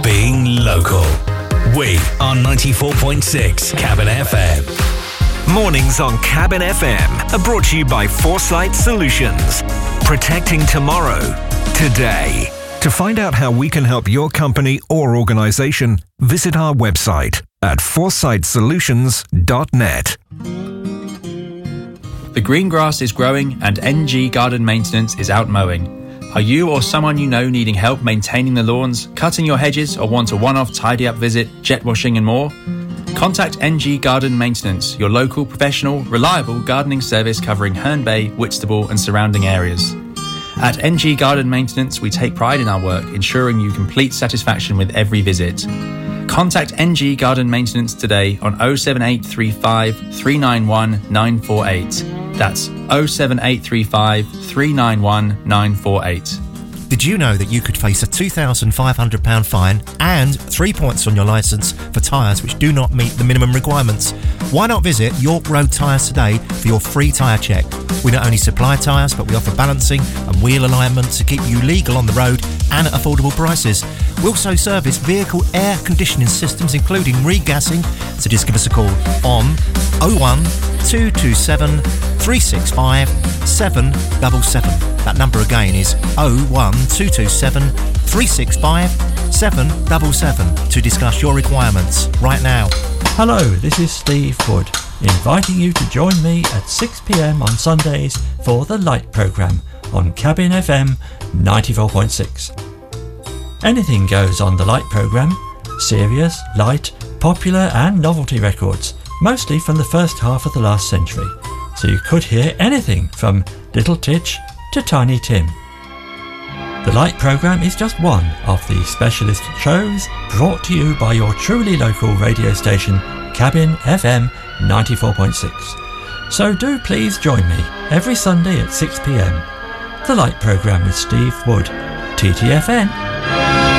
being local. We are 94.6 Cabin FM. Mornings on Cabin FM are brought to you by Foresight Solutions. Protecting tomorrow, today. To find out how we can help your company or organisation, visit our website at foresightsolutions.net. The green grass is growing and NG Garden Maintenance is out mowing. Are you or someone you know needing help maintaining the lawns, cutting your hedges, or want a one-off tidy-up visit, jet washing and more? Contact NG Garden Maintenance, your local, professional, reliable gardening service covering Herne Bay, Whitstable and surrounding areas. At NG Garden Maintenance, we take pride in our work, ensuring you complete satisfaction with every visit. Contact NG Garden Maintenance today on 07835 391 948. That's 07835 391 948. Did you know that you could face a £2,500 fine and 3 points on your licence for tyres which do not meet the minimum requirements? Why not visit York Road Tyres today for your free tyre check? We not only supply tyres, but we offer balancing and wheel alignment to keep you legal on the road and at affordable prices. We also service vehicle air conditioning systems, including regassing, so just give us a call on 01 227 365 777. That number again is 01 227 365 777 to discuss your requirements right now. Hello, this is Steve Wood, inviting you to join me at 6 p.m. on Sundays for the Light programme on Cabin FM 94.6. Anything goes on the Light programme: serious, light, popular and novelty records, mostly from the first half of the last century. So you could hear anything from Little Titch to Tiny Tim. The Light programme is just one of the specialist shows brought to you by your truly local radio station, Cabin FM 94.6. So do please join me every Sunday at 6 p.m. The Light programme with Steve Wood, TTFN.